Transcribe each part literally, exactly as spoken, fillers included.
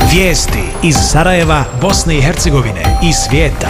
Vijesti iz Sarajeva, Bosne i Hercegovine i svijeta.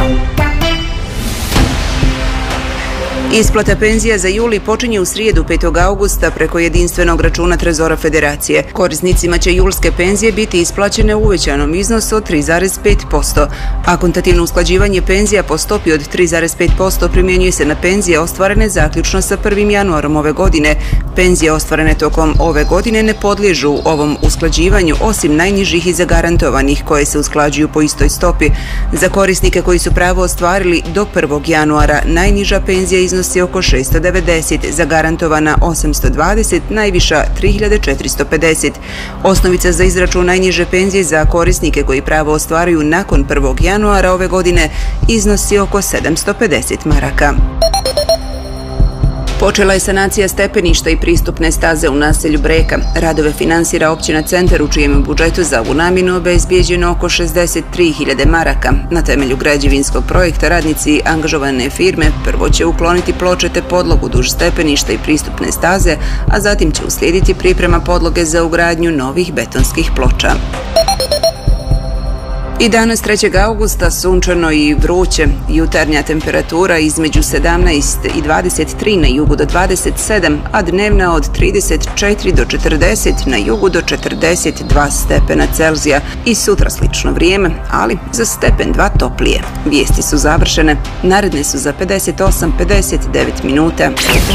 Isplata penzija za juli počinje u srijedu petog augusta preko jedinstvenog računa Trezora Federacije. Korisnicima će julske penzije biti isplaćene u uvećanom iznosu od tri zarez pet posto. Akontativno usklađivanje penzija po stopi od tri zarez pet posto primjenjuje se na penzije ostvarene zaključno sa prvim januarom ove godine. Penzije ostvarene tokom ove godine ne podliježu ovom usklađivanju osim najnižih i zagarantovanih koje se usklađuju po istoj stopi. Za korisnike koji su pravo ostvarili do prvog januara najniža penzija iznosi oko šesto devedeset, zagarantovana osamsto dvadeset, najviša tri hiljade četiristo pedeset. Osnovica za izračun najniže penzije za korisnike koji pravo ostvaruju nakon prvog januara ove godine iznosi oko sedamsto pedeset maraka. Počela je sanacija stepeništa i pristupne staze u naselju Breka. Radove finansira općina Centar u čijem budžetu za ovu namjenu obezbijeđeno oko šezdeset tri hiljade maraka. Na temelju građevinskog projekta radnici angažovane firme prvo će ukloniti ploče te podlogu duž stepeništa i pristupne staze, a zatim će uslijediti priprema podloge za ugradnju novih betonskih ploča. I danas trećeg augusta sunčano i vruće, jutarnja temperatura između sedamnaest i dvadeset tri na jugu do dvadeset sedam, a dnevna od trideset četiri do četrdeset na jugu do četrdeset dva stepena Celzija. I sutra slično vrijeme, ali za stepen dva toplije. Vijesti su završene, naredne su za pedeset osam pedeset devet minuta.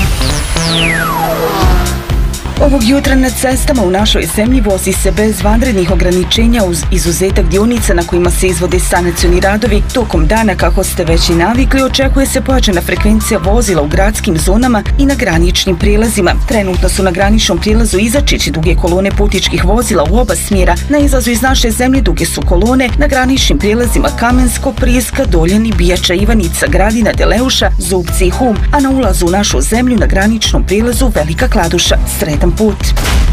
Ovog jutra na cestama u našoj zemlji vozi se bez vanrednih ograničenja uz izuzetak dionica na kojima se izvode sanacioni radovi. Tokom dana, kako ste već i navikli, očekuje se pojačana frekvencija vozila u gradskim zonama i na graničnim prijelazima. Trenutno su na graničnom prijelazu Izačić duge kolone putničkih vozila u oba smjera. Na izlazu iz naše zemlje duge su kolone na graničnim prijelazima Kamensko, Prijeska, Doljani, Bijača, Ivanica, Gradina, Deleuša, Zubci i Hum, a na ulazu u našu zemlju na graničnom prijelazu Velika Kladuša. Sretan put!